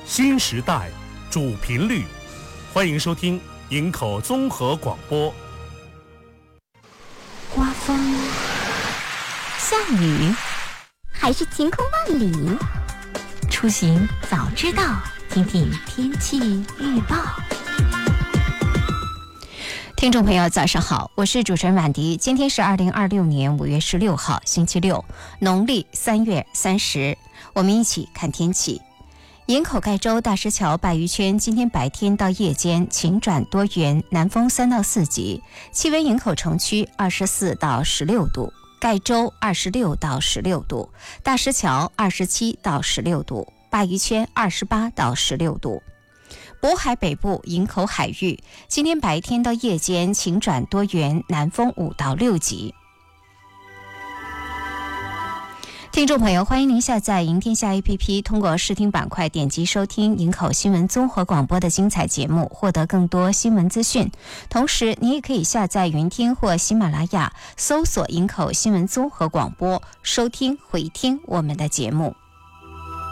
新时代主频率，欢迎收听营口综合广播。 刮风、下雨，还是晴空万里？出行早知道，听听天气预报。听众朋友早上好，我是主持人婉迪。今天是2026年5月16号星期六，农历3月30。我们一起看天气。营口盖州大石桥鲅鱼圈今天白天到夜间晴转多云，南风3到4级，气温营口城区24到16度，盖州26到16度，大石桥27到16度，鲅鱼圈28到16度。渤海北部营口海域今天白天到夜间晴转多云，南风5到6级。听众朋友，欢迎您下载营天下 APP， 通过视听板块点击收听营口新闻综合广播的精彩节目，获得更多新闻资讯。同时您也可以下载云听或喜马拉雅，搜索营口新闻综合广播，收听回听我们的节目。